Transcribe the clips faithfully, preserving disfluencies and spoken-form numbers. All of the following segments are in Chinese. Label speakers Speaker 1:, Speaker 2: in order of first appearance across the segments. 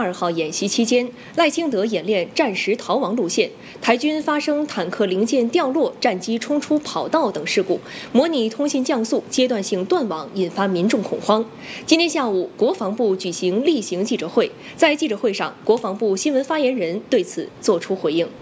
Speaker 1: 二号演习期间，赖清德演练战时逃亡路线，台军发生坦克零件掉落、战机冲出跑道等事故，模拟通信降速阶段性断网，引发民众恐慌。今天下午，国防部举行例行记者会，在记者会上，国防部新闻发言人对此作出回应。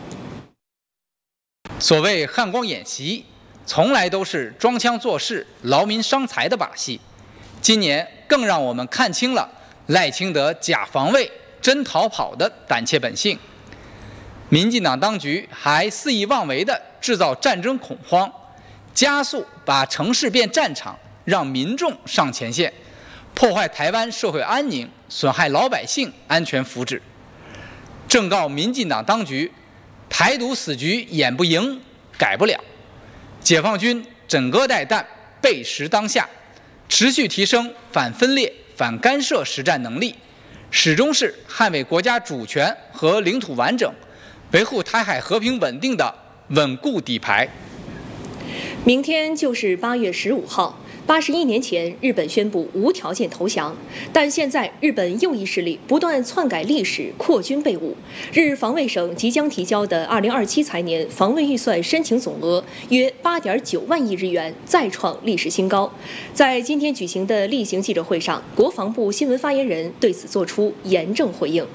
Speaker 2: 所谓汉光演习，从来都是装腔作势、劳民伤财的把戏。今年更让我们看清了赖清德假防卫、真逃跑的胆怯本性。民进党当局还肆意妄为地制造战争恐慌，加速把城市变战场，让民众上前线，破坏台湾社会安宁，损害老百姓安全福祉。正告民进党当局，台独死局演不赢，改不了。解放军枕戈待旦，背时当下，持续提升反分裂、反干涉实战能力，始终是捍卫国家主权和领土完整、维护台海和平稳定的稳固底牌。
Speaker 1: 明天就是八月十五号。八十一年前，日本宣布无条件投降，但现在日本右翼势力不断篡改历史，扩军备武。日防卫省即将提交的二零二七财年防卫预算申请总额约八点九万亿日元，再创历史新高。在今天举行的例行记者会上，国防部新闻发言人对此作出严正回应。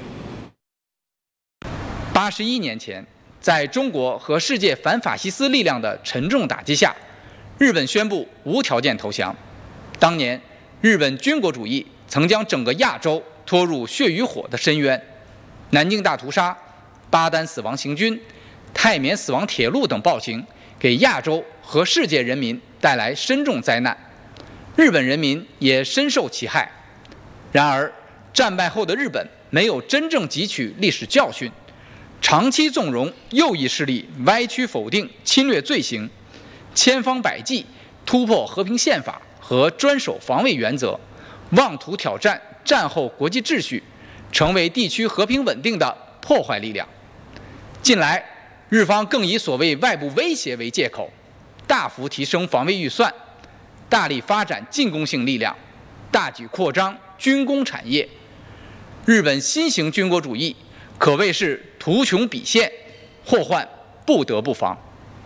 Speaker 2: 八十一年前，在中国和世界反法西斯力量的沉重打击下，日本宣布无条件投降。当年，日本军国主义曾将整个亚洲拖入血与火的深渊，南京大屠杀、巴丹死亡行军、泰缅死亡铁路等暴行，给亚洲和世界人民带来深重灾难，日本人民也深受其害。然而，战败后的日本没有真正汲取历史教训，长期纵容右翼势力歪曲否定侵略罪行，千方百计突破和平宪法和专守防卫原则，妄图挑战战后国际秩序，成为地区和平稳定的破坏力量。近来，日方更以所谓外部威胁为借口，大幅提升防卫预算，大力发展进攻性力量，大举扩张军工产业。日本新型军国主义可谓是图穷匕见，祸患不得不防。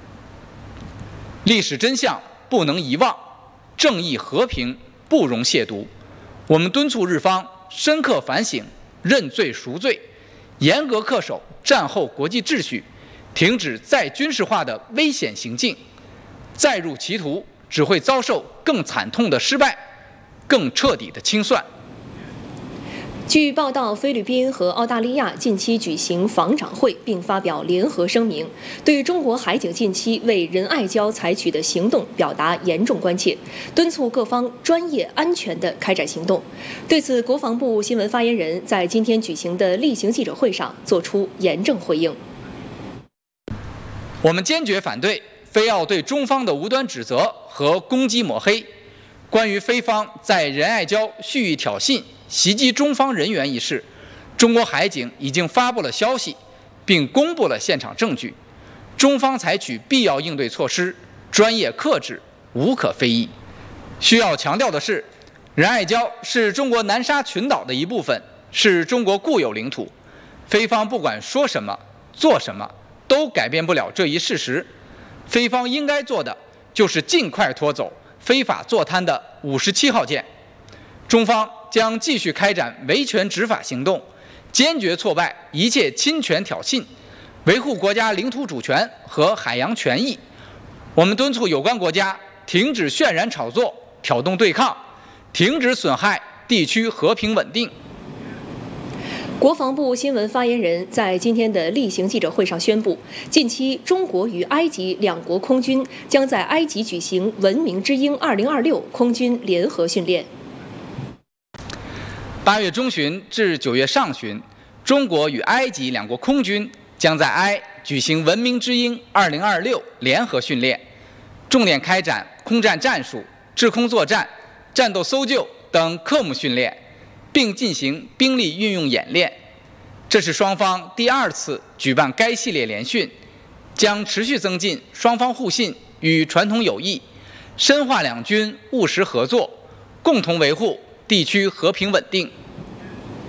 Speaker 2: 历史真相不能遗忘，正义和平不容亵渎。我们敦促日方深刻反省，认罪赎罪，严格恪守战后国际秩序，停止再军事化的危险行径。再入歧途，只会遭受更惨痛的失败，更彻底的清算。
Speaker 1: 据报道，菲律宾和澳大利亚近期举行防长会，并发表联合声明，对中国海警近期为仁爱礁采取的行动表达严重关切，敦促各方专业、安全地开展行动。对此，国防部新闻发言人在今天举行的例行记者会上作出严正回应。
Speaker 2: 我们坚决反对菲澳对中方的无端指责和攻击抹黑。关于菲方在仁爱礁蓄意挑衅、袭击中方人员一事，中国海警已经发布了消息，并公布了现场证据。中方采取必要应对措施，专业克制，无可非议。需要强调的是，仁爱礁是中国南沙群岛的一部分，是中国固有领土。菲方不管说什么、做什么，都改变不了这一事实。菲方应该做的就是尽快拖走非法坐滩的五十七号舰。中方将继续开展维权执法行动，坚决挫败一切侵权挑衅，维护国家领土主权和海洋权益。我们敦促有关国家停止渲染炒作、挑动对抗，停止损害地区和平稳定。
Speaker 1: 国防部新闻发言人在今天的例行记者会上宣布，近期中国与埃及两国空军将在埃及举行“文明之鹰二零二六”空军联合训练。
Speaker 2: 八月中旬至九月上旬，中国与埃及两国空军将在埃举行“文明之鹰二零二六”联合训练，重点开展空战战术、制空作战、战斗搜救等科目训练，并进行兵力运用演练。这是双方第二次举办该系列联训，将持续增进双方互信与传统友谊，深化两军务实合作，共同维护地区和平稳定。